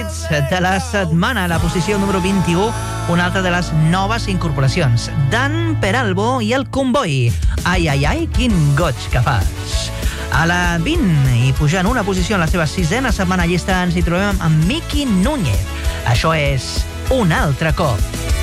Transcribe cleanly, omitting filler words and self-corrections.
hits de la setmana. A la posició número 21, una altra de les noves incorporacions. Dan Peralbo i el Comboi. Ai, ai, ai, quin goig que fas. A la 20, i pujant una posició en la seva 6a setmana llista, ens hi trobem amb Miki Núñez. Això és Un altre cop.